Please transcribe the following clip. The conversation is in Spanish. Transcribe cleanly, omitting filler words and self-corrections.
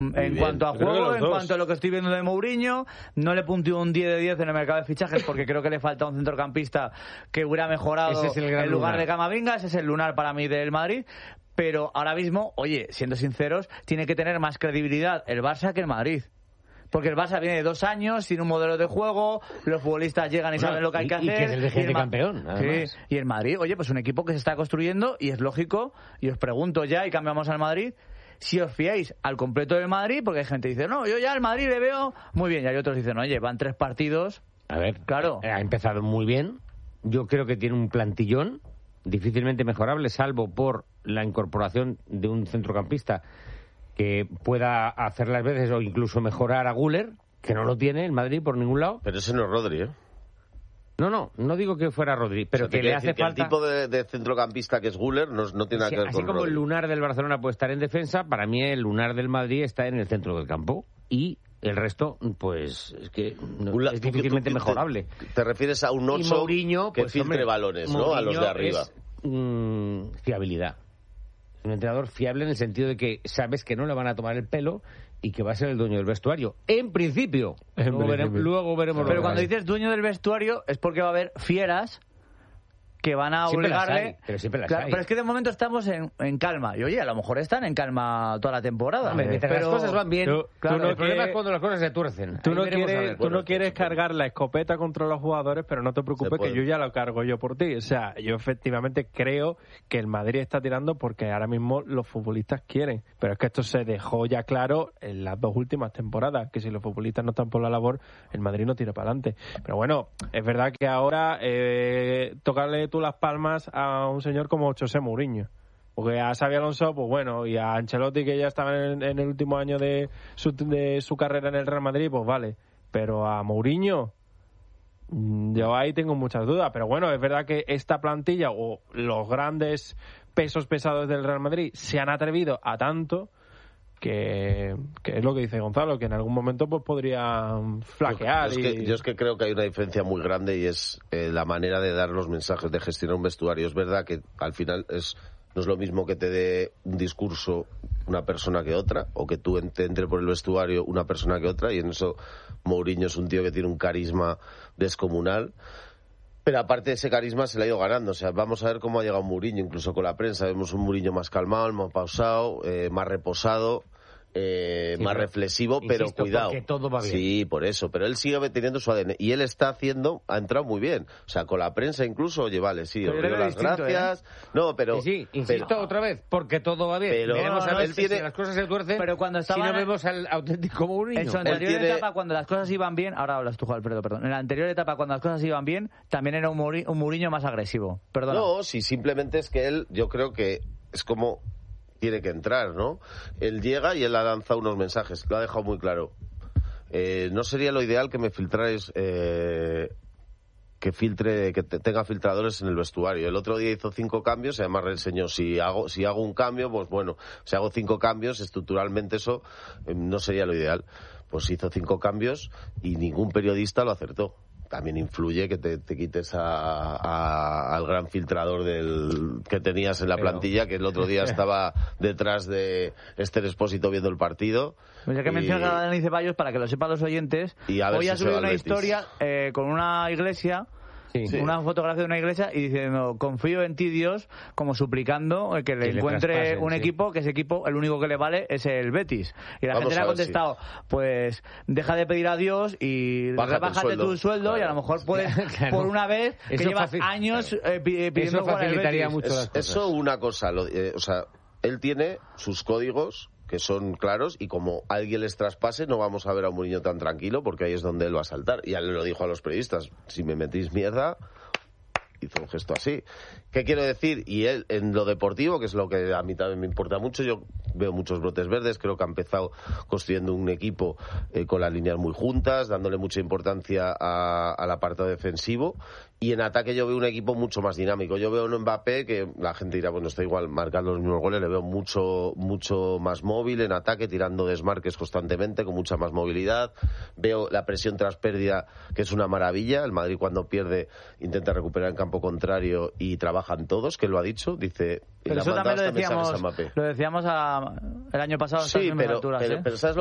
En cuanto a juego, en cuanto a lo que estoy viendo de Mourinho, no le punteo un 10 de 10 en el mercado de fichajes porque creo que le falta un centrocampista que hubiera mejorado en lugar de Camavinga. Ese es el lunar para mí del Madrid. Pero ahora mismo, oye, siendo sinceros, tiene que tener más credibilidad el Barça que el Madrid. Porque el Barça viene de 2 años, tiene un modelo de juego, los futbolistas llegan y saben lo que hay que hacer. Y que es el vigente campeón, además. Sí, y el Madrid, oye, pues un equipo que se está construyendo y es lógico, y os pregunto ya, y cambiamos al Madrid, si os fiáis al completo del Madrid, porque hay gente que dice, no, yo ya al Madrid le veo muy bien, y hay otros que dicen, oye, van 3 partidos. A ver, claro. Ha empezado muy bien, yo creo que tiene un plantillón difícilmente mejorable, salvo por la incorporación de un centrocampista que pueda hacer las veces o incluso mejorar a Güler, que no lo tiene el Madrid por ningún lado. Pero ese no es Rodri, ¿eh? No digo que fuera Rodri, pero que le hace falta... el tipo de centrocampista que es Güler no tiene nada que ver con Así como Rodri. El lunar del Barcelona puede estar en defensa, para mí el lunar del Madrid está en el centro del campo. Y el resto, pues, es que es difícilmente mejorable. Te refieres a un 8 Mourinho, que pues, filtre balones, ¿no? Mourinho A los de arriba. Es, fiabilidad. Un entrenador fiable en el sentido de que sabes que no le van a tomar el pelo y que va a ser el dueño del vestuario. En principio. Luego veremos. Pero cuando dices dueño del vestuario es porque va a haber fieras que van a obligarle... Pero siempre las claro, hay. pero es que de momento estamos en calma. Y oye, a lo mejor están en calma toda la temporada. Pero las cosas van bien. Tú El problema es cuando las cosas se tuercen. Tú no quieres cargar la escopeta contra los jugadores, pero no te preocupes que yo ya lo cargo yo por ti. O sea, yo efectivamente creo que el Madrid está tirando porque ahora mismo los futbolistas quieren. Pero es que esto se dejó ya claro en las 2 últimas temporadas, que si los futbolistas no están por la labor, el Madrid no tira para adelante. Pero bueno, es verdad que ahora tocarle tú las palmas a un señor como José Mourinho. Porque a Xabi Alonso, pues bueno, y a Ancelotti, que ya estaba en el último año de su carrera en el Real Madrid, pues vale. Pero a Mourinho, yo ahí tengo muchas dudas. Pero bueno, es verdad que esta plantilla o los grandes pesos pesados del Real Madrid se han atrevido a tanto que es lo que dice Gonzalo, que en algún momento pues podría flaquear. Yo es que creo que hay una diferencia muy grande y es la manera de dar los mensajes, de gestionar un vestuario. Es verdad que al final no es lo mismo que te dé un discurso una persona que otra, o que tú te entre por el vestuario una persona que otra, y en eso Mourinho es un tío que tiene un carisma descomunal. Pero aparte de ese carisma se le ha ido ganando. O sea, vamos a ver cómo ha llegado Mourinho, incluso con la prensa. Vemos un Mourinho más calmado, más pausado, más reposado, más reflexivo, pero cuidado. Porque todo va bien. Sí, por eso. Pero él sigue teniendo su ADN. Y él ha entrado muy bien. O sea, con la prensa incluso, oye, vale, sí, os doy las gracias. No, pero... Sí, insisto otra vez, porque todo va bien. Pero veremos a ver él tiene... si las cosas se tuercen, pero cuando si no vemos al auténtico Mourinho. En su anterior etapa, cuando las cosas iban bien... Ahora hablas tú, Alfredo, perdón. En la anterior etapa, cuando las cosas iban bien, también era un Mourinho más agresivo. Perdón. No, sí, simplemente es que él, yo creo que es como... tiene que entrar, ¿no? Él llega y él ha lanzado unos mensajes, lo ha dejado muy claro. No sería lo ideal que me filtráis, que tenga filtradores en el vestuario. El otro día hizo 5 cambios, y además le enseñó, si hago un cambio, pues bueno, si hago 5 cambios, estructuralmente eso no sería lo ideal. Pues hizo 5 cambios y ningún periodista lo acertó. También influye que te quites al gran filtrador que tenías en la plantilla, que el otro día estaba detrás de Esther Expósito viendo el partido. Pues ya que mencionas a Dani Ceballos, para que lo sepan los oyentes, hoy ha subido una historia con una iglesia, una fotografía de una iglesia, y diciendo, confío en ti, Dios, como suplicando que le encuentre un equipo, que ese equipo, el único que le vale es el Betis. Y la gente le ha contestado, pues deja de pedir a Dios y rebájate tu sueldo, y a lo mejor puedes, por una vez, que llevas años pidiendo jugar el Betis. Mucho las cosas. Eso una cosa, o sea, él tiene sus códigos que son claros, y como alguien les traspase, no vamos a ver a un Mourinho tan tranquilo, porque ahí es donde él va a saltar. Y él lo dijo a los periodistas, si me metís mierda, hizo un gesto así. ¿Qué quiero decir? Y él, en lo deportivo, que es lo que a mí también me importa mucho, yo veo muchos brotes verdes, creo que ha empezado construyendo un equipo con las líneas muy juntas, dándole mucha importancia al apartado defensivo, y en ataque yo veo un equipo mucho más dinámico. Yo veo un Mbappé que la gente dirá, bueno, está igual marcando los mismos goles, le veo mucho más móvil en ataque, tirando desmarques constantemente, con mucha más movilidad. Veo la presión tras pérdida, que es una maravilla. El Madrid, cuando pierde, intenta recuperar en campo campo contrario y trabajan todos, que lo ha dicho, dice... Pero eso también lo decíamos el año pasado. Sí, pero ¿sabes